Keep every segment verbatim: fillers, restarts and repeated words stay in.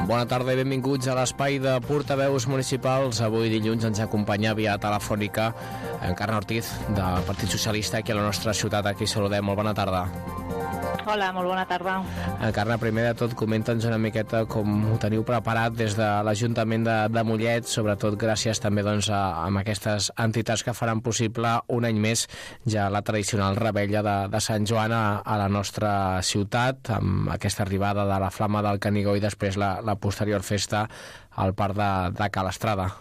Bona tarda i benvinguts a l'espai de portaveus municipals. Avui dilluns ens acompanya via telefònica Encarna Ortiz, del Partit Socialista, aquí a la nostra ciutat. Aquí saludem. Molt bona tarda. Hola, molt bona tarda. Encarna, primer de tot, comenta'ns una miqueta com ho teniu preparat des de l'Ajuntament de, de Mollet, sobretot gràcies també doncs, a, a aquestes entitats que faran possible un any més ja la tradicional revetlla de, de Sant Joan a, a la nostra ciutat, amb aquesta arribada de la Flama del Canigó i després la, la posterior festa al Parc de, de Ca l'Estrada.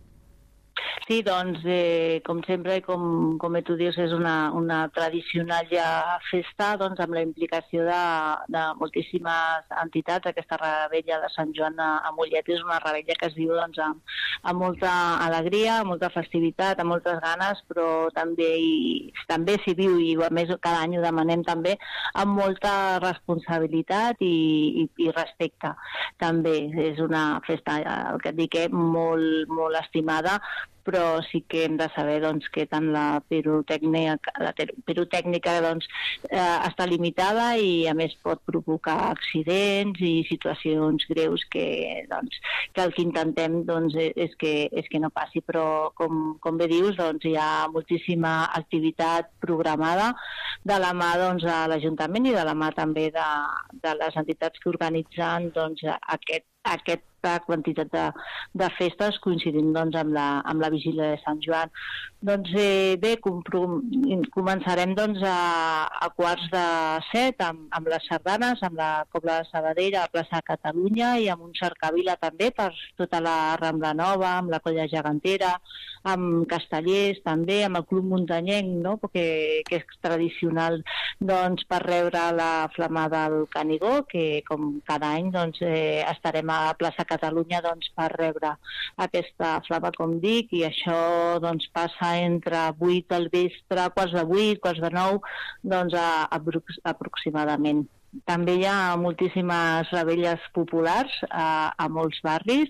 Sí, doncs, eh, com sempre, com, com tu dius, és una, una tradicional ja festa, doncs, amb la implicació de, de moltíssimes entitats. Aquesta revetlla de Sant Joan a, a Mollet és una revetlla que es viu doncs, amb, amb molta alegria, amb molta festivitat, amb moltes ganes, però també, i, també s'hi viu, i a més cada any ho demanem també, amb molta responsabilitat i, i, i respecte. També és una festa, el que et dic, eh, molt, molt estimada, però sí que hem de saber doncs, que tant la pirotècnica, la pirotècnica doncs, eh, està limitada i a més pot provocar accidents i situacions greus que, doncs, que el que intentem doncs, és, que, és que no passi, però com, com bé dius doncs, hi ha moltíssima activitat programada de la mà doncs, a l'Ajuntament i de la mà també de, de les entitats que organitzen doncs, aquest aquesta quantitat de, de festes coincidint doncs, amb, la, amb la vigília de Sant Joan. Doncs eh, bé, començarem doncs, a, a quarts de set amb, amb les sardanes, amb la Cobla de Sabadell a la plaça de Catalunya i amb un cercavila també per tota la Rambla Nova, amb la Colla Gegantera, amb Castellers també, amb el Club Muntanyenc, no? Perquè, que és tradicional doncs, per rebre la Flama del Canigó, que com cada any doncs, eh, estarem a la plaça Catalunya doncs, per rebre aquesta flama, com dic, i això doncs, passa entre vuit del vespre, quarts de vuit, quarts de nou, doncs, a, a, aproximadament. També hi ha moltíssimes revetlles populars a, a molts barris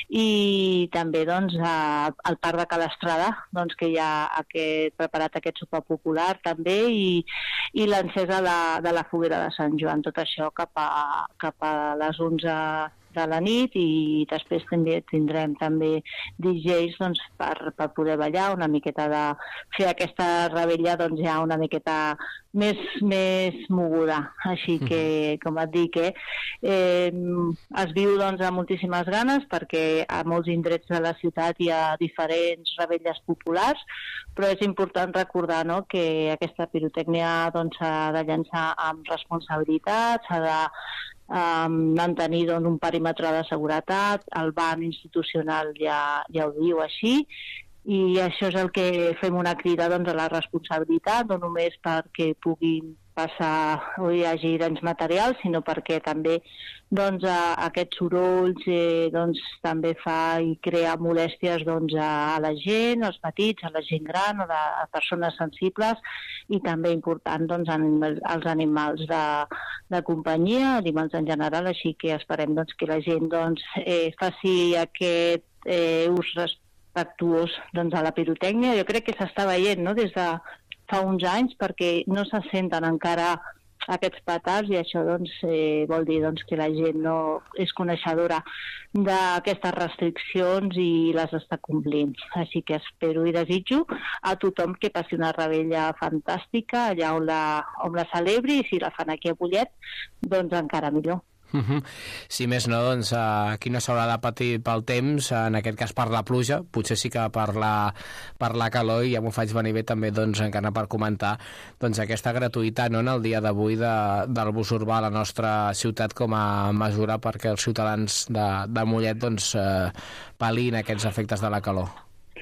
i també doncs, a, al Parc de Ca l'Estrada, doncs, que hi ha aquest, preparat aquest sopar popular també i, i l'encesa de, de la foguera de Sant Joan. Tot això cap a, cap a les onze de la nit i després també tindrem també D Js doncs, per, per poder ballar, una miqueta de fer aquesta revetlla doncs, ja una miqueta més, més moguda. Així que, com et dic, eh, eh, es viu doncs, amb moltíssimes ganes perquè a molts indrets de la ciutat hi ha diferents revetlles populars, però és important recordar no, que aquesta pirotècnia doncs, s'ha de llançar amb responsabilitat, s'ha de Um, mantenir doncs, un perímetre de seguretat, el ban institucional ja, ja ho diu així, i això és el que fem una crida doncs, a la responsabilitat, no només perquè puguin passar o hi hagi danys materials, sinó perquè també doncs, a, aquests sorolls eh, doncs, també fa i crea molèsties doncs, a, a la gent, als petits, a la gent gran o de, a persones sensibles i també important doncs, animal, als animals de, de companyia, animals en general, així que esperem doncs, que la gent doncs, eh, faci aquest eh, ús respectuós doncs, a la pirotècnia. Jo crec que s'està veient no? Des de fa uns anys perquè no se senten encara aquests petards i això doncs, eh, vol dir doncs, que la gent no és coneixedora d'aquestes restriccions i les està complint. Així que espero i desitjo a tothom que passi una revetlla fantàstica allà on la, on la celebri i si la fan aquí a Mollet, doncs encara millor. Uh-huh. Si més no, doncs aquí no s'haurà de patir pel temps, en aquest cas per la pluja, potser sí que per la, per la calor, i ja m'ho faig venir bé també doncs, encara per comentar doncs, aquesta gratuïtat no, en el dia d'avui de, del bus urbà a la nostra ciutat com a mesura perquè els ciutadans de, de Mollet doncs, eh, palin aquests efectes de la calor.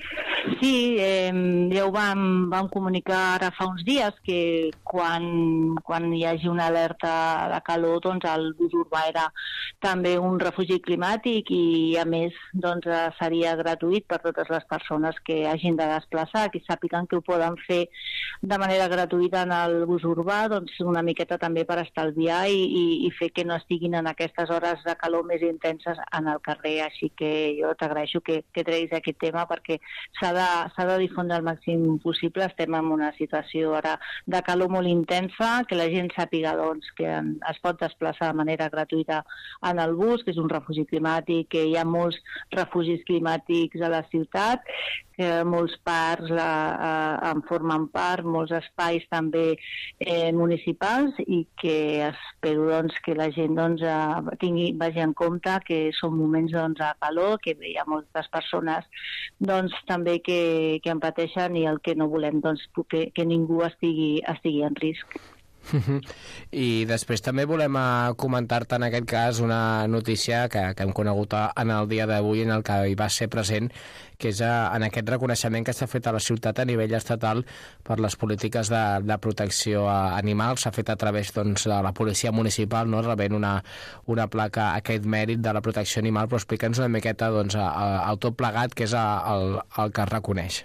Sí, eh, ja ho vam, vam comunicar ara fa uns dies que quan, quan hi hagi una alerta de calor, doncs el bus urbà era també un refugi climàtic i a més doncs, seria gratuït per totes les persones que hagin de desplaçar, que sàpiguen que ho poden fer de manera gratuïta en el bus urbà, doncs una miqueta també per estalviar i, i, i fer que no estiguin en aquestes hores de calor més intenses en el carrer. Així que jo t'agraeixo que, que treguis aquest tema perquè s'ha s'ha de, s'ha de difondre el màxim possible. Estem en una situació ara de calor molt intensa, que la gent sàpiga doncs, que es pot desplaçar de manera gratuïta en el bus, que és un refugi climàtic, que hi ha molts refugis climàtics a la ciutat, que molts parcs eh, eh, en formen part, molts espais també eh, municipals, i que espero doncs, que la gent doncs, eh, tingui, vagi en compte que són moments doncs, de calor, que hi ha moltes persones doncs, també que, que en pateixen, i el que no volem doncs, que, que ningú estigui, estigui en risc. I després també volem comentar-te en aquest cas una notícia que, que hem conegut en el dia d'avui, en el que hi va ser present, que és en aquest reconeixement que s'ha fet a la ciutat a nivell estatal per les polítiques de, de protecció a animals. S'ha fet a través doncs, de la policia municipal, no? Rebent una, una placa a aquest mèrit de la protecció animal, però explica'ns una miqueta doncs, el tot plegat, que és el, el que es reconeix.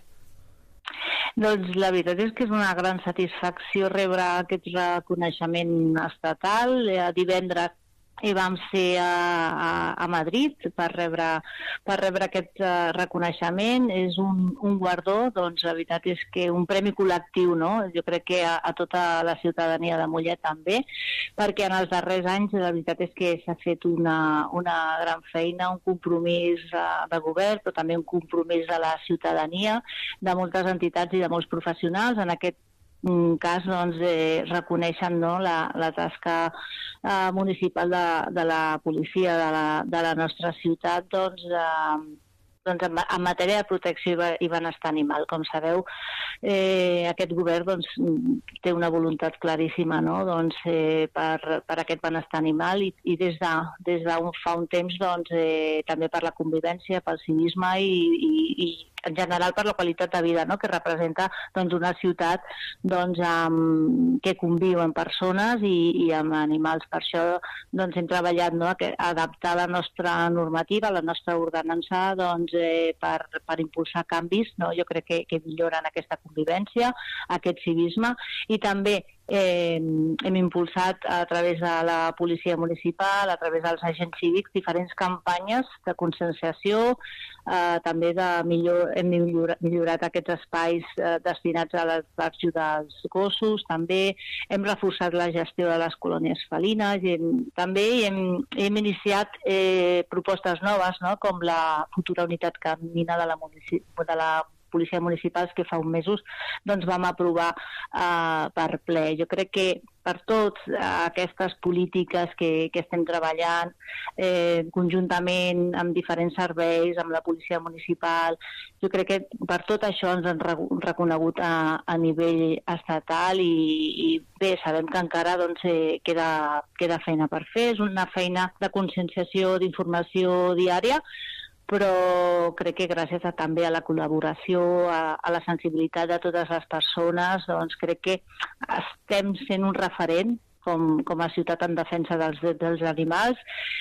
Doncs la veritat és que és una gran satisfacció rebre aquest reconeixement estatal. Divendres i vam ser a, a, a Madrid per rebre, per rebre aquest uh, reconeixement. És un, un guardó, doncs la veritat és que un premi col·lectiu, no? Jo crec que a, a tota la ciutadania de Mollet també, perquè en els darrers anys la veritat és que s'ha fet una, una gran feina, un compromís uh, de govern, però també un compromís de la ciutadania, de moltes entitats i de molts professionals. En aquest cas doncs, eh, reconeixen no, la, la tasca eh, municipal de, de la policia de la, de la nostra ciutat doncs, eh, doncs en, en matèria de protecció i benestar animal. Com sabeu, eh, aquest govern doncs, té una voluntat claríssima no? doncs, eh, per, per aquest benestar animal, i, i des de, des de un, fa un temps doncs, eh, també per la convivència, pel civisme i, i, i en general per la qualitat de vida, no? que representa doncs, una ciutat doncs, amb, que conviu amb persones i, i amb animals. Per això doncs, hem treballat no? a adaptar la nostra normativa, la nostra ordenança doncs, eh, per, per impulsar canvis. No? Jo crec que, que milloren aquesta convivència, aquest civisme, i també Eh, hem impulsat a través de la policia municipal, a través dels agents cívics, diferents campanyes de conscienciació, eh, també de millor, hem millorat, millorat aquests espais eh, destinats a l'ajuda dels gossos, també hem reforçat la gestió de les colònies felines, i hem, també hem, hem iniciat eh, propostes noves, no? com la futura unitat canina de la, munici- de la policia municipals, que fa uns mesos doncs, vam aprovar eh, per ple. Jo crec que per totes eh, aquestes polítiques que, que estem treballant eh, conjuntament amb diferents serveis, amb la policia municipal, jo crec que per tot això ens han re- reconegut a, a nivell estatal, i, i bé, sabem que encara doncs, eh, queda, queda feina per fer. És una feina de conscienciació, d'informació diària, però crec que gràcies a, també a la col·laboració, a, a la sensibilitat de totes les persones, doncs crec que estem sent un referent com, com a ciutat en defensa dels drets dels animals,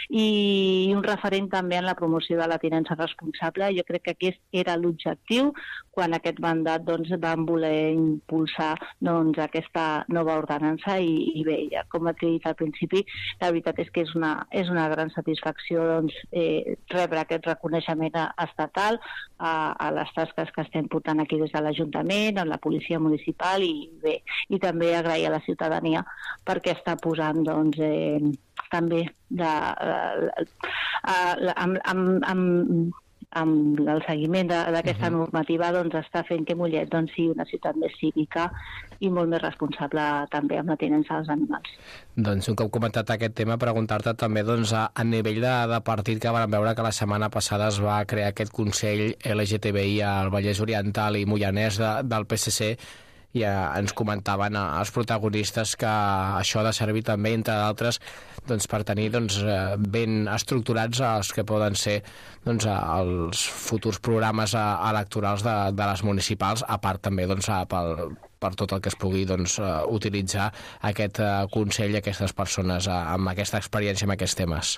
i un referent també en la promoció de la tinença responsable. Jo crec que aquest era l'objectiu quan aquest mandat doncs, van voler impulsar doncs, aquesta nova ordenança, i, i bé, ja, com he dit al principi, la veritat és que és una, és una gran satisfacció doncs, eh, rebre aquest reconeixement estatal a, a les tasques que estem portant aquí des de l'Ajuntament, amb la policia municipal, i bé, i també agrair a la ciutadania perquè està posant doncs, eh, també de, de, de, amb, amb, amb, amb el seguiment d'aquesta uh-huh. normativa doncs, està fent que Mollet doncs, sigui una ciutat més cívica i molt més responsable també amb la tinença dels animals. Doncs un cop comentat aquest tema, preguntar-te també doncs, a, a nivell de, de partit, que vam veure que la setmana passada es va crear aquest Consell L G T B I al Vallès Oriental i Moianès de, del P S C, i eh, ens comentaven eh, els protagonistes que això ha de servir també, entre d'altres, doncs, per tenir doncs, eh, ben estructurats els que poden ser doncs, eh, els futurs programes eh, electorals de, de les municipals, a part també doncs, eh, pel, per tot el que es pugui doncs, eh, utilitzar aquest eh, Consell i aquestes persones eh, amb aquesta experiència en aquests temes.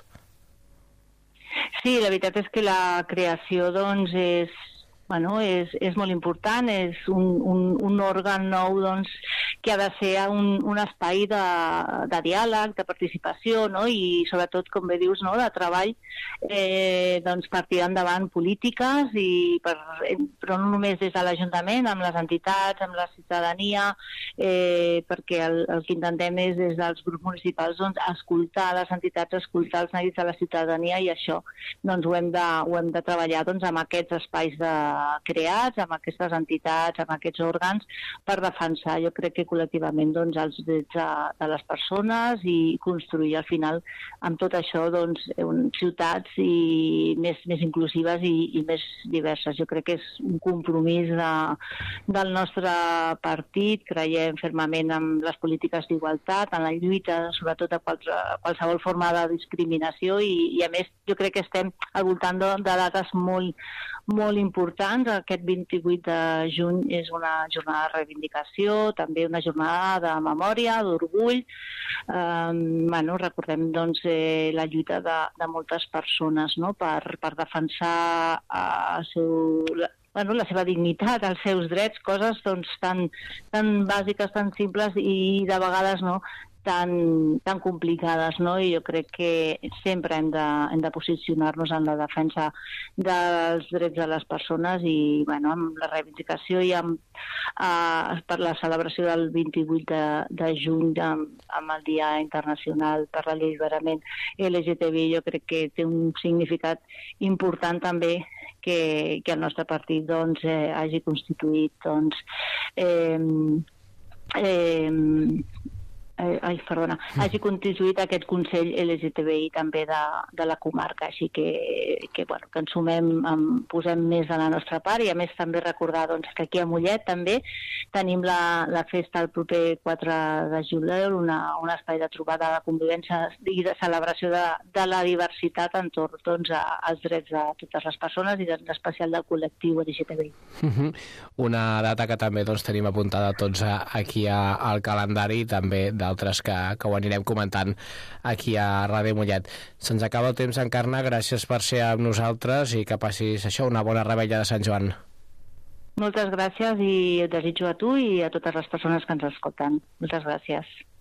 Sí, la veritat és que la creació doncs, és Bueno, és, és molt important, és un, un, un òrgan nou doncs, que ha de ser un, un espai de, de diàleg, de participació, no? I sobretot, com bé dius, no? de treball eh, doncs per tirar endavant polítiques, i per, però no només des de l'Ajuntament, amb les entitats, amb la ciutadania, eh, perquè el, el que intentem és des dels grups municipals doncs, escoltar les entitats, escoltar els neguits de la ciutadania, i això doncs, ho, hem de, ho hem de treballar doncs, amb aquests espais de, creats, amb aquestes entitats, amb aquests òrgans, per defensar, jo crec que col·lectivament, doncs, els drets de, de les persones i construir al final amb tot això doncs, un, ciutats i més, més inclusives i, i més diverses. Jo crec que és un compromís de, del nostre partit. Creiem fermament en les polítiques d'igualtat, en la lluita sobretot a, quals, a qualsevol forma de discriminació, i, i a més jo crec que estem al voltant de, de dates molt, molt importants. Aquest vint-i-vuit de juny és una jornada de reivindicació, també una jornada de memòria, d'orgull. Eh, bueno, recordem doncs, eh, la lluita de, de moltes persones, no? per, per defensar el seu... Bueno, la seva dignitat, els seus drets, coses doncs, tan, tan bàsiques, tan simples i de vegades no, tan, tan complicades, no? I jo crec que sempre hem de, hem de posicionar-nos en la defensa dels drets de les persones, i bueno, amb la reivindicació i amb, eh, per la celebració del vint-i-vuit de, de juny amb, amb el Dia Internacional per l'Alliberament L G T B I, jo crec que té un significat important també que, que el nostre partit doncs, eh, hagi constituït doncs, eh, eh, eh, ai, perdona, hagi constituït aquest Consell L G T B I també de, de la comarca, així que, que, bueno, que ens sumem, en, posem més de la nostra part, i a més també recordar doncs, que aquí a Mollet també tenim la, la festa el proper quatre de juliol, una, un espai de trobada, de convivència i de celebració de, de la diversitat entorn doncs, a, als drets de totes les persones i en especial del col·lectiu L G T B I. Uh-huh. Una data que també doncs, tenim apuntada tots a, aquí a, al calendari, i també d'altres que, que ho anirem comentant aquí a Ràdio Mollet. Se'ns acaba el temps, Encarna, gràcies per ser amb nosaltres i que passis això, una bona revetlla de Sant Joan. Moltes gràcies, i et desitjo a tu i a totes les persones que ens escolten. Moltes gràcies.